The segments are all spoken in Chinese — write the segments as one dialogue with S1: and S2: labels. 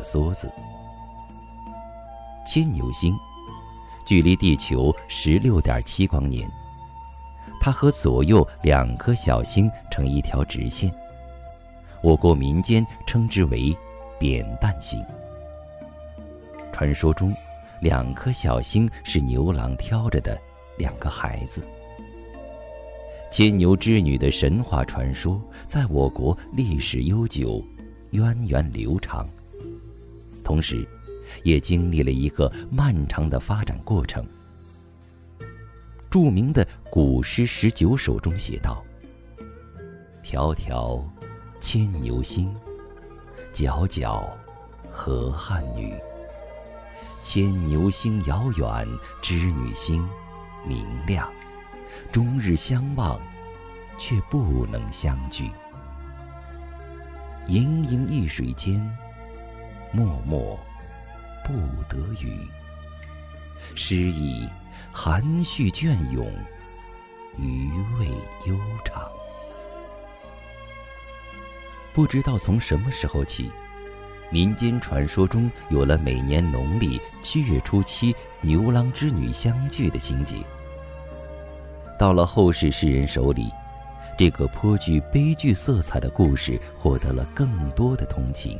S1: 的梭子。牵牛星距离地球16.7光年，它和左右2颗小星成一条直线，我国民间称之为扁担星。传说中2颗小星是牛郎挑着的2个孩子。牵牛织女的神话传说在我国历史悠久，源远流长，同时也经历了一个漫长的发展过程。著名的古诗19首中写道：迢迢牵牛星，皎皎河汉女。牵牛星遥远，织女星明亮，终日相望，却不能相聚。盈盈一水间，脉脉不得语。诗意含蓄隽永，余味悠长。不知道从什么时候起，民间传说中有了每年农历7月初7牛郎织女相聚的情节。到了后世诗人手里，这个颇具悲剧色彩的故事获得了更多的同情。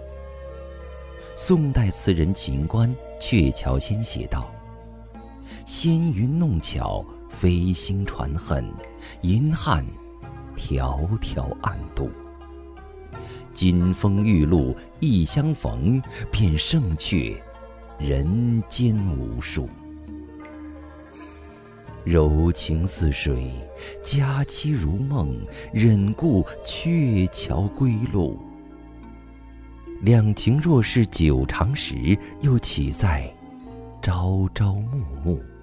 S1: 宋代词人秦观《鹊桥仙》写道：纤云弄巧，飞星传恨，银汉迢迢暗度。金风玉露一相逢，便胜却人间无数。柔情似水，佳期如梦，忍顾鹊桥归路。两情若是久长时，又岂在朝朝暮暮。